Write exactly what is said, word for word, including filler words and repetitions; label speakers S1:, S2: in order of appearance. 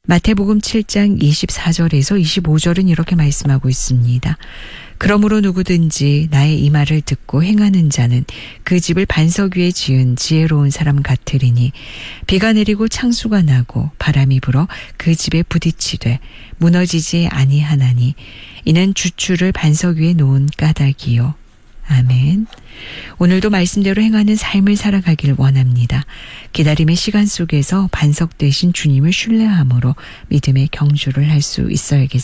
S1: 마태복음 칠 장 이십사 절에서 이십오 절은 이렇게 말씀하고 있습니다. 그러므로 누구든지 나의 이 말을 듣고 행하는 자는 그 집을 반석 위에 지은 지혜로운 사람 같으리니 비가 내리고 창수가 나고 바람이 불어 그 집에 부딪히되 무너지지 아니하나니 이는 주추를 반석 위에 놓은 까닭이요. 아멘. 오늘도 말씀대로 행하는 삶을 살아가길 원합니다. 기다림의 시간 속에서 반석 되신 주님을 신뢰함으로 믿음의 경주를 할 수 있어야겠습니다.